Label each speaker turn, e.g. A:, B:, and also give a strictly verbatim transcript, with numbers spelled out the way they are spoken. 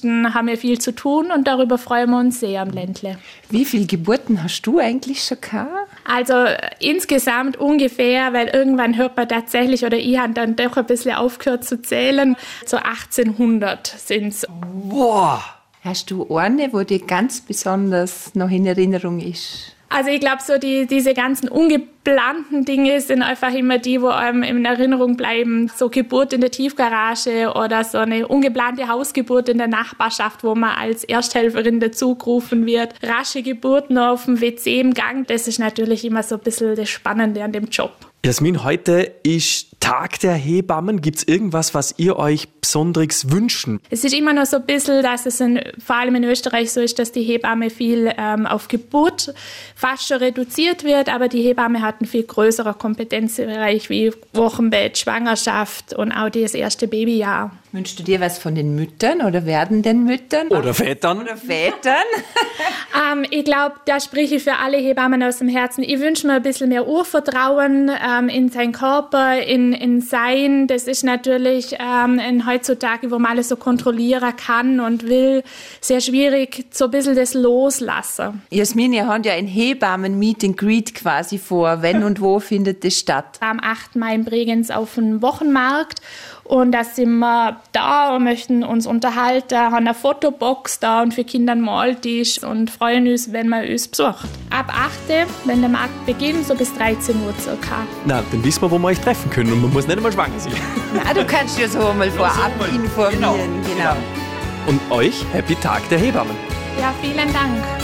A: ansonsten haben wir viel zu tun und darüber freuen wir uns sehr am Ländle.
B: Wie viele Geburten hast du eigentlich schon gehabt?
A: Also äh, insgesamt ungefähr, weil irgendwann hört man tatsächlich, oder ich habe dann doch ein bisschen aufgehört zu zählen, so achtzehnhundert sind es.
C: Boah!
B: Hast du eine, wo dir ganz besonders noch in Erinnerung ist?
A: Also ich glaube, so die, diese ganzen ungeplanten Dinge sind einfach immer die, wo einem in Erinnerung bleiben. So Geburt in der Tiefgarage oder so eine ungeplante Hausgeburt in der Nachbarschaft, wo man als Ersthelferin dazugerufen wird. Rasche Geburten auf dem W C im Gang, das ist natürlich immer so ein bisschen das Spannende an dem Job.
C: Jasmin, heute ist Tag der Hebammen. Gibt es irgendwas, was ihr euch besonders wünschen?
A: Es ist immer noch so ein bisschen, dass es in, vor allem in Österreich so ist, dass die Hebamme viel ähm, auf Geburt fast schon reduziert wird, aber die Hebamme hat einen viel größeren Kompetenzbereich wie Wochenbett, Schwangerschaft und auch das erste Babyjahr.
B: Wünschst du dir was von den Müttern oder werdenden Müttern?
C: Oder Vätern?
B: Oder Vätern?
A: ähm, ich glaube, da spreche ich für alle Hebammen aus dem Herzen. Ich wünsche mir ein bisschen mehr Urvertrauen ähm, in seinen Körper, in, in Sein. Das ist natürlich ähm, in heutzutage, wo man alles so kontrollieren kann und will, sehr schwierig, so ein bisschen das Loslassen.
B: Jasmin, ihr habt ja ein Hebammen-Meet and Greet quasi vor. Wenn und wo findet das statt?
A: Am achten Mai in Bregenz auf dem Wochenmarkt. Und da sind wir da und möchten uns unterhalten, haben eine Fotobox da und für Kinder einen Maltisch und freuen uns, wenn man uns besucht. Ab acht, wenn der Markt beginnt, so bis dreizehn Uhr circa.
C: Na, dann wissen wir, wo wir euch treffen können und man muss nicht einmal schwanger sein.
B: Na, du kannst ja so mal vorab
C: so mal.
B: informieren.
C: Genau.
B: Genau.
C: Und euch Happy Tag der Hebammen.
A: Ja, vielen Dank.